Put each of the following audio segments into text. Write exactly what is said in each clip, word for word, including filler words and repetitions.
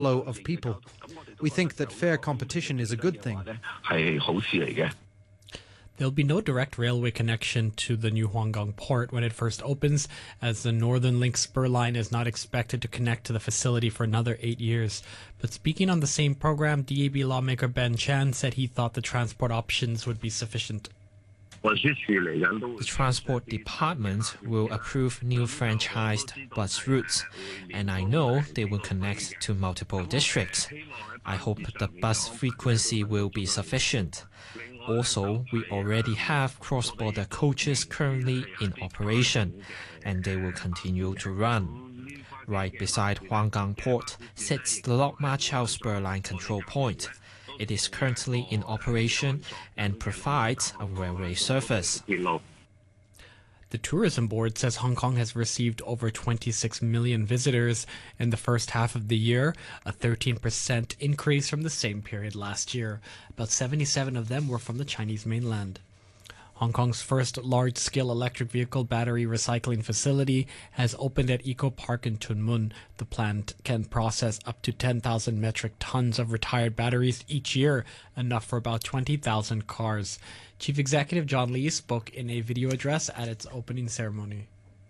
flow of people. We think that fair competition is a good thing. There'll be no direct railway connection to the new Huanggang port when it first opens, as the Northern Link spur line is not expected to connect to the facility for another eight years. But speaking on the same program, D A B lawmaker Ben Chan said he thought the transport options would be sufficient. The Transport Department will approve new franchised bus routes, and I know they will connect to multiple districts. I hope the bus frequency will be sufficient. Also, we already have cross-border coaches currently in operation, and they will continue to run. Right beside Huanggang Port sits the Lok Ma Chau Spur Line control point. It is currently in operation and provides a railway service. The Tourism Board says Hong Kong has received over twenty-six million visitors in the first half of the year, a thirteen percent increase from the same period last year. About seventy-seven of them were from the Chinese mainland. Hong Kong's first large-scale electric vehicle battery recycling facility has opened at Eco Park in Tuen Mun. The plant can process up to ten thousand metric tons of retired batteries each year, enough for about twenty thousand cars. Chief Executive John Lee spoke in a video address at its opening ceremony.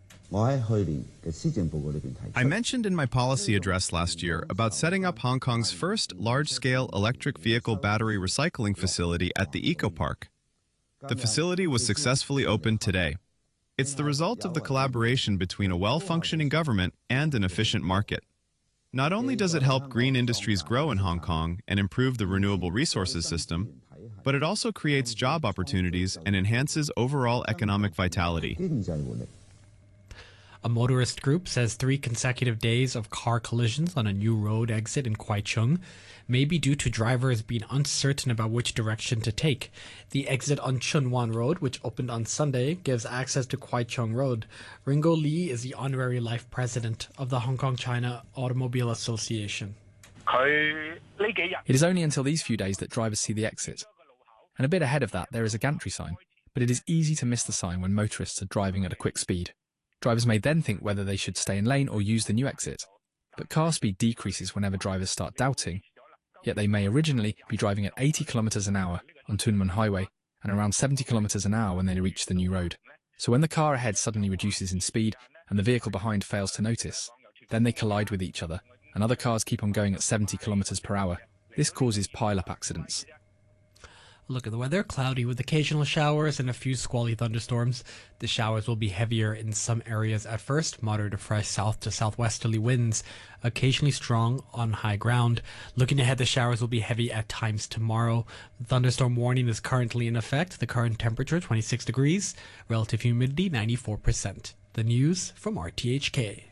I mentioned in my policy address last year about setting up Hong Kong's first large-scale electric vehicle battery recycling facility at the Eco Park. The facility was successfully opened today. It's the result of the collaboration between a well-functioning government and an efficient market. Not only does it help green industries grow in Hong Kong and improve the renewable resources system, but it also creates job opportunities and enhances overall economic vitality. A motorist group says three consecutive days of car collisions on a new road exit in Kwai Chung may be due to drivers being uncertain about which direction to take. The exit on Chun Wan Road, which opened on Sunday, gives access to Kwai Chung Road. Ringo Lee is the honorary life president of the Hong Kong-China Automobile Association. It is only until these few days that drivers see the exit. And a bit ahead of that, there is a gantry sign, but it is easy to miss the sign when motorists are driving at a quick speed. Drivers may then think whether they should stay in lane or use the new exit. But car speed decreases whenever drivers start doubting, yet they may originally be driving at eighty kilometers an hour on Tuen Mun Highway and around seventy kilometers an hour when they reach the new road. So when the car ahead suddenly reduces in speed and the vehicle behind fails to notice, then they collide with each other and other cars keep on going at seventy kilometers per hour. This causes pile-up accidents. Look at the weather, cloudy with occasional showers and a few squally thunderstorms. The showers will be heavier in some areas at first, moderate to fresh south to southwesterly winds, occasionally strong on high ground. Looking ahead, the showers will be heavy at times tomorrow. The thunderstorm warning is currently in effect. The current temperature, twenty-six degrees, relative humidity, ninety-four percent. The news from R T H K.